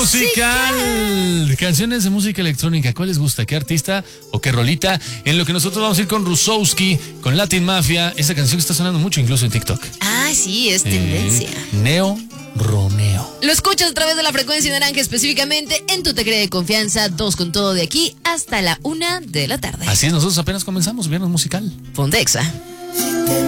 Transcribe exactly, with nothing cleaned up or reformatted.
musical. Canciones de música electrónica. ¿Cuál les gusta? ¿Qué artista o qué rolita? En lo que nosotros vamos a ir con Rusowski, con Latin Mafia. Esa canción que está sonando mucho incluso en TikTok. Ah, sí, es tendencia. Eh, Neo Romeo. Lo escuchas a través de la frecuencia naranja, específicamente en tu Te Cree de Confianza, dos con todo de aquí hasta la una de la tarde. Así es, nosotros apenas comenzamos, viernes musical. Pontexa.